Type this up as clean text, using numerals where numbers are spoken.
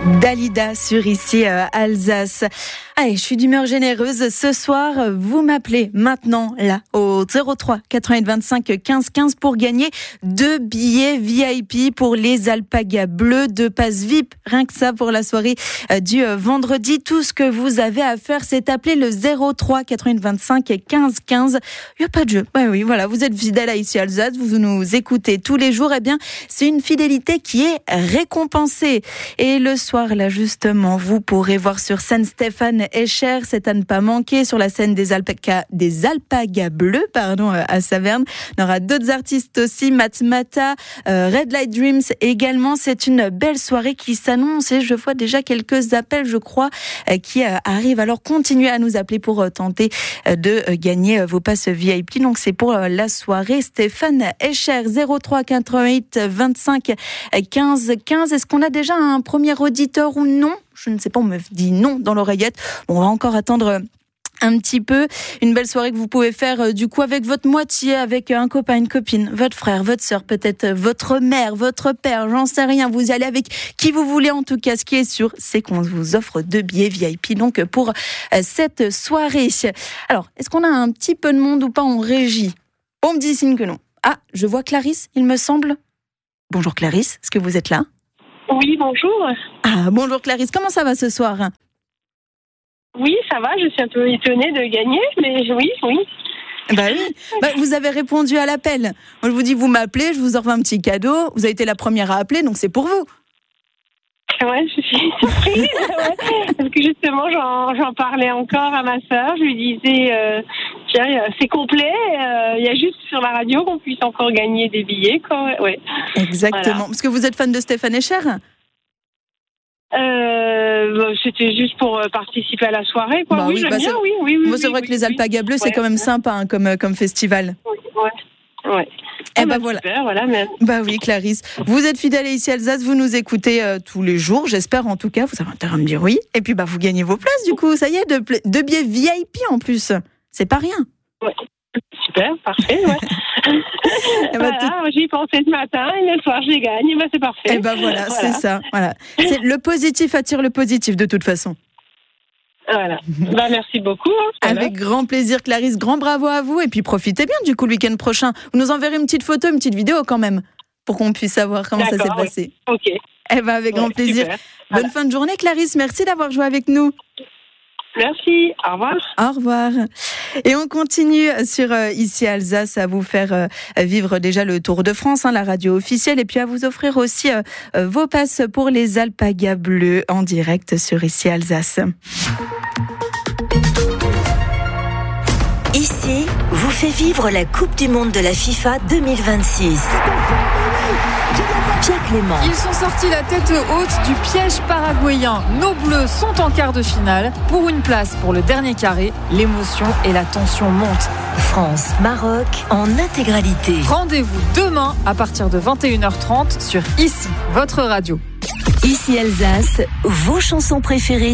Dalida sur ici Alsace. Allez, je suis d'humeur généreuse. Ce soir, vous m'appelez maintenant là au 03 88 25 15 15 pour gagner 2 billets VIP pour les Alpagas Bleus, 2 passes VIP. Rien que ça pour la soirée du vendredi. Tout ce que vous avez à faire, c'est appeler le 03 88 25 15 15. Il n'y a pas de jeu. Oui, voilà, vous êtes fidèle à ici Alsace, vous nous écoutez tous les jours. Eh bien, c'est une fidélité qui est récompensée. Et le soir, là, justement, vous pourrez voir sur scène Stéphane Escher, c'est à ne pas manquer, sur la scène des Alpagas Bleus, à Saverne. On aura d'autres artistes aussi, Matmata, Red Light Dreams également. C'est une belle soirée qui s'annonce et je vois déjà quelques appels, je crois, qui arrivent. Alors, continuez à nous appeler pour tenter de gagner vos passes VIP. Donc, c'est pour la soirée Stéphane Escher, 03 88 25 15 15. Est-ce qu'on a déjà un premier auditeur ou non? Je ne sais pas, on me dit non dans l'oreillette. Bon, on va encore attendre un petit peu. Une belle soirée que vous pouvez faire du coup avec votre moitié, avec un copain, une copine, votre frère, votre sœur, peut-être votre mère, votre père, j'en sais rien. Vous y allez avec qui vous voulez. En tout cas, ce qui est sûr, c'est qu'on vous offre 2 billets VIP donc pour cette soirée. Alors, est-ce qu'on a un petit peu de monde ou pas en régie? On me dit signe que non. Ah, je vois Clarisse, il me semble. Bonjour Clarisse, est-ce que vous êtes là? Oui, bonjour. Ah, bonjour Clarisse, comment ça va ce soir? Oui, ça va, je suis un peu étonnée de gagner, mais oui. Oui, vous avez répondu à l'appel. Moi, je vous dis, vous m'appelez, je vous offre un petit cadeau. Vous avez été la première à appeler, donc c'est pour vous. Ouais, je suis surprise, parce que justement, j'en parlais encore à ma sœur. Je lui disais, tiens, c'est complet, il y a juste sur la radio qu'on puisse encore gagner des billets, quoi. Ouais. Exactement, voilà. Parce que vous êtes fan de Stéphane Escher? C'était juste pour participer à la soirée, quoi. Oui, j'aime bien, oui. Moi, c'est vrai que les Alpagas Bleus, c'est quand même sympa comme festival. Ouais. Voilà. Super, voilà, mais... oui, Clarisse. Vous êtes fidèle ici Alsace, vous nous écoutez tous les jours, j'espère en tout cas, vous avez intérêt à me dire oui. Et puis vous gagnez vos places du coup, ça y est, 2 billets VIP en plus. C'est pas rien. Ouais. Super, parfait, ouais. Voilà, j'y pensais ce matin et le soir je les gagne, c'est parfait. Voilà, c'est ça. Voilà. Le positif attire le positif de toute façon. Voilà. Merci beaucoup. Avec grand plaisir, Clarisse. Grand bravo à vous. Et puis profitez bien du coup le week-end prochain. Vous nous enverrez une petite photo, une petite vidéo quand même, pour qu'on puisse savoir comment ça s'est passé. Ok. Avec grand plaisir. Super. Bonne fin de journée, Clarisse. Merci d'avoir joué avec nous. Merci. Au revoir. Au revoir. Et on continue sur ici Alsace à vous faire vivre déjà le Tour de France, la radio officielle, et puis à vous offrir aussi vos passes pour les Alpagas Bleus en direct sur ici Alsace. Ici vous fait vivre la Coupe du Monde de la FIFA 2026. Pierre Clément. Ils sont sortis la tête haute du piège paraguayen. Nos Bleus sont en quart de finale. Pour une place pour le dernier carré, l'émotion et la tension montent. France-Maroc en intégralité. Rendez-vous demain à partir de 21h30 sur Ici, votre radio. Ici Alsace, vos chansons préférées